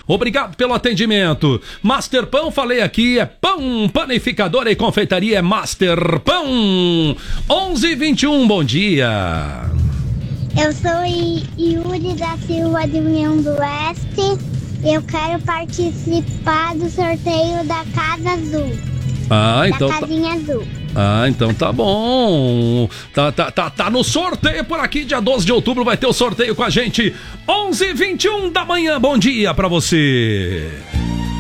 Obrigado pelo atendimento. Master Pão, falei aqui, é pão, panificadora e confeitaria é Master Pão. 11h21, bom dia. Eu sou Yuri da Silva de União do Oeste. Eu quero participar do sorteio da Casa Azul. Então da Casinha Azul. Então tá bom. Tá no sorteio por aqui, dia 12 de outubro vai ter o sorteio com a gente. 11h21 da manhã, bom dia pra você.